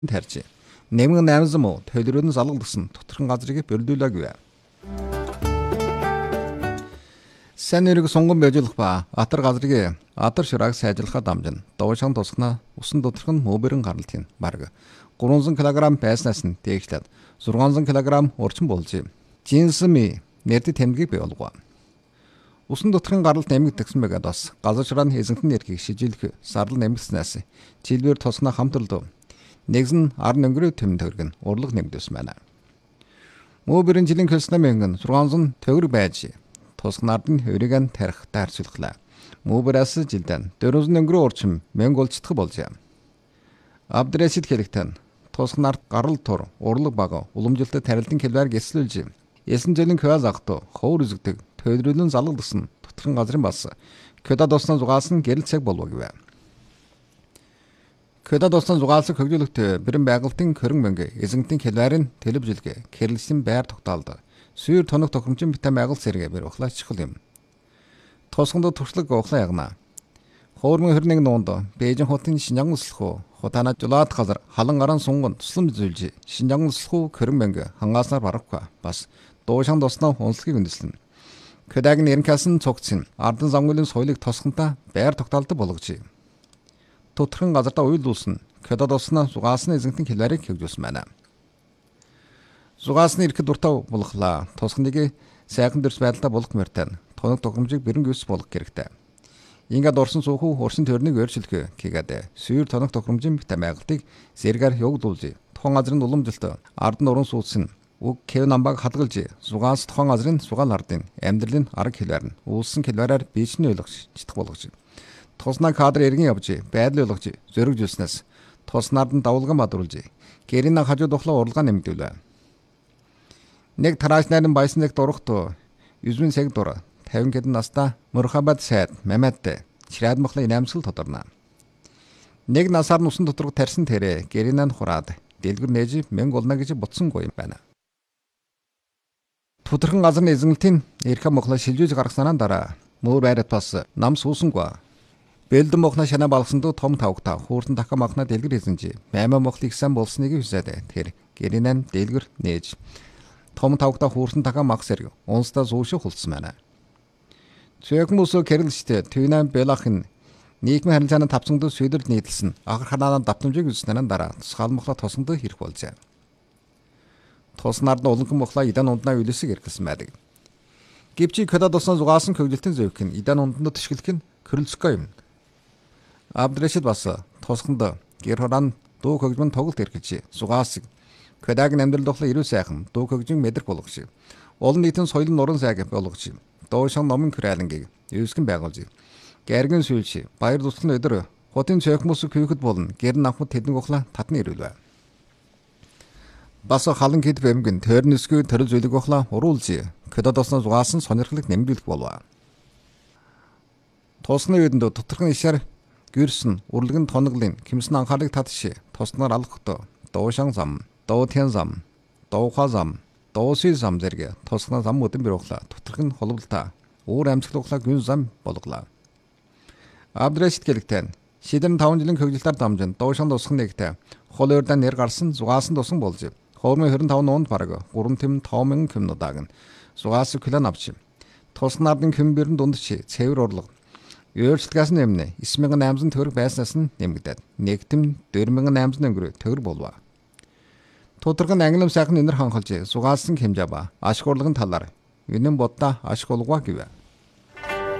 тарьж нэмгэн наймсан муу төлрөөд нь залгалсан тодорхой газрыг бөлдүүлээ гэв. Сайн нэрийг сунган байжуулах ба атар газрыг атар шурааг сайжруулахад дамжин доошин тусгана усан доторх нь мөбөрөн гаралтын бараг 300 кг байснаас нь дээшлээд 600 кг урчин болж жинсми нэрдэд тэмдгийг бий болгов. Усан доторхын гаралт нэмэгдсэн байгаад бас газар шурааны эзэнтэн нэргийг шижилэх сарлал нэмэгдснээс жилбэр тусгана хамтрлуу нэгэн ар өнгөрөө төмөн төгрөг нь урлаг нэмэгдсэн байна. Мөбөрөн жилийн хөлснө мянган 600 төгрөг байж тусганаар нь өрийг тарих даарцуулглаа. Мөбөрөөс жилдэн 400 өнгөрөө урчим мянга улцдах болжээ. Абдрэшид хэлэхдээ тусганаар гарал тур урлаг бага уламжилтад тарилтын килвар гэслүүлж эсэн жилийн кваз ахту ховор үзэгдэг төлрөлөн залгалсан тодорхой газрын бас көда досноо зугаасан гэрэл цаг болов гэв. Көда досноо зугаалсан хөгжүүлэгт бэрэн байгальтын хөрөн мөнгө эзэнтийн килварын телевизэлгэ кэрлсэн байр тогтоолд сүйр тоног тохиромжийн битэн байгаль зэрэг бэр ухлаачихл юм. Тусганд туршлаг ухлаа ягна. Хоормын хөрнийг нуунд Бээжин хотын Шинжаан улслах хутана жулаад газар халан гаран сунган туслан зүйлж Шинжаан улслах хөрөн мөнгө хангааснаар барахгүй бас доошин досноо унслахыг үндэслэн. Көдагийн нэрнкасан цогцсон ардан замгуулын соёлыг тосгонтой байр тогтоолд болгож тодорхой газартаа уйлуулсан көда досноо зугаасны эзэнтэн килварыг хөгжүүлсэн байна. Зугаасны ирэхэд дуртай болохлаа. Тусганыг сайхан дөрс байдалтай болгох мөртэн тоног тохиромжийг бэрэн гүйс болгох хэрэгтэй. Ингээд орсон сууху урсын төрнийг өөрчлөх гэгээд сүйр тоног тохиромжийн битэн байгальтыг зэргээр явагдуулж тухайн газрын уламжилт ард нуран суудсан үг кев намбаг хадгалж зугаас тухайн газрын сугаал ардын амьдралын арга хэлээр нь уулсан килвараар бичний ойлгож читэх болгож туснаа кадр эргэн явж байдал ойлгож зөрөгжүүлснээс туснаад нь давлган бадруулж гэрийн хажууд ухлаа уралгаа нэмэгдүүлээ. Нэг тарааш найран байсан нэг дурахт юзмын цаг дур 50 гэд настай мөрхабад сайд мамад чираад мохлын инамсгал тодорно. Нэг насаар усан доторх тарьсан тэрэ гэрийнэн хураад дэлгэр нээж мянга олно гэж ботсонгүй юм байна. Тодорхой газрын эзэнтийн эрхэм мохлоо шилжүүлж гаргаснаа дараа мөр байрат бас нам суусангүй. Бэлдэн мохно шана балгасанд том тавгта хууртан дахин махна дэлгэр эзэнжи 8 мохлыг сан болсныг хүсээд тэр гэрийнэн дэлгэр нээж том тавгта хууртан дахин мах сэрг унстаа зуушиг хулцсан байна. Цөөхмөсө кэрлштэй түйнэн белахын нийгмийн харилцааны тавцангд сөйдөрд нийтлсэн ахар ханааны давтамжийг үзснээр дараа тусгаал мохлоо тосонд хэрэг болжээ. Тоснаар нь уланхан мохлоо идан унднаа үлэсэг эргэлсэн байдаг. Гэвч көда досон зугаасан хөгжилтийн зөвх нь идан унданд төшгөлөх нь körөлцөхгүй юм. Абдрэшид бас тосгонд гэр хорон дуу хөгжмөн тоглолт эргэлж зугаасыг көдагийн амьдрал дохлоо ирүү сайхан дуу хөгжин мэдрэх болгож олон нийтийн соёлын нуран сайг болгож доошин номын хүрээлэнгийг юускэн байгуулж гэргэн сүүлши баяр тусганы өдөр хотын цөөхмөс күйхэд болно гэрн авах тэдэн ухлаа татны ирүүлвэ. Бас халан кид бэмгэн төрнөсгөө төрөл зүйлэг ухлаа уруулж көда досноо зугаасан сонирхлыг нэмэгдүүлэх болов. Тосны үедэнд тодорхой ишээр гэрсэн урлагын тоноглын кимсэн анхаарлыг татши тосноор алхахтаа доошин зам доотен зам доуха зам дооси зам зэрэг тосгоно зам өдөн бэр ухлаа тодорхой нь холболтой өөр амьсгал ухлаа гүн зам болглаа. Абдрэшид гэлэгтэн шидэн 5 жилийн хөгжилтөөр дамжин доошин тусган нэгтэй хол өрдөн нэр гарсан зугаасан тусган болж хоормын 25 нуунд бараг 3.5 мянган км зугаас килон авч тусгнаардын кэмбэрэн дундч цэвэр урлаг өөрчлөлтгээс нэмнэ 9800 төгрөг байснаас нь нэмэгдээд нэгтэм 4800 өнгөрөө төгрөг болов. Тодорхой ангилам сайхан өнөр ханхалж зугаалсан хэмжээ ба ашиг урлагын талаар үнэн боддоо ашиг олгоо гэв.